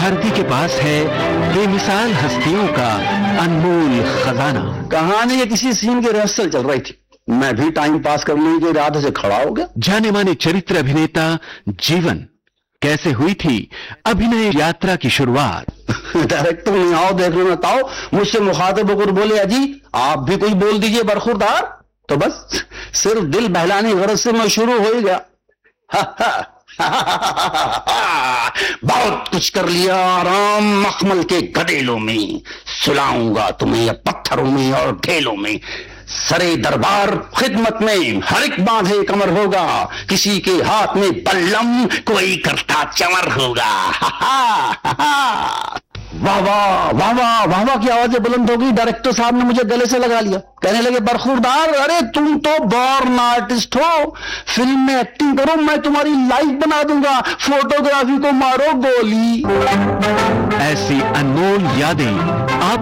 भारती के पास है बेमिसाल हस्तियों का अनमोल खजाना। कहानी के किसी सीन की रिहर्सल चल रही थी, मैं भी टाइम पास करने के इरादे से खड़ा हो गया। जाने माने चरित्र अभिनेता जीवन कैसे हुई थी अभिनय यात्रा की शुरुआत। डायरेक्टर नहीं आओ देख लो ना ताओ, मुझसे मुखातिब होकर बोले अजी आप भी कोई बोल दीजिए बरखुरदार। तो बस सिर्फ दिल बहलाने गरज से मैं शुरू हो ही गया। बहुत कुछ कर लिया आराम मखमल के गदेलों में, सुलाऊंगा तुम्हें या पत्थरों में और ढेलों में। सरे दरबार खिदमत में हर एक बांधे कमर होगा, किसी के हाथ में बल्लम कोई करता चमर होगा। वाह वाह वाह वाह वाह वाह की आवाजें बुलंद हो गई। डायरेक्टर साहब ने मुझे गले से लगा लिया, कहने लगे बरखुरदार अरे तुम तो बॉर्न आर्टिस्ट हो, फिल्म में एक्टिंग करो, मैं तुम्हारी लाइफ बना दूंगा, फोटोग्राफी को मारो गोली। ऐसी अनमोल यादें आप